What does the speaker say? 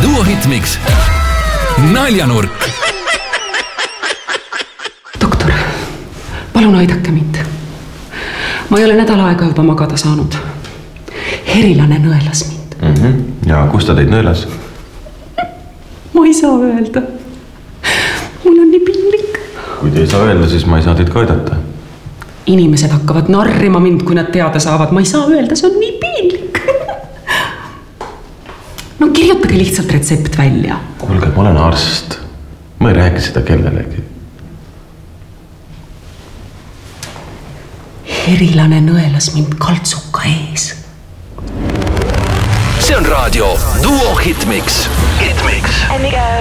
Duo Hitmix Naljanurk. Doktor, palun aidake mind. Ma ei ole nädal aega juba magada saanud. Herilane nõelas mind. Ja kus ta teid nõelas? Ma ei saa öelda. Mul on nii piinlik. Kui te ei saa öelda, siis ma ei saa teid ka aidata. Inimesed hakkavad narrima mind, kui nad teada saavad. Ma ei saa öelda, see on nii piinlik. No kirjutage lihtsalt retsept välja. Kuulge, ma olen arst. Ma ei räägi seda kellelegi. Herilane nõelas mind kaltsuka ees. See on raadio Duo Hitmix. Hitmix.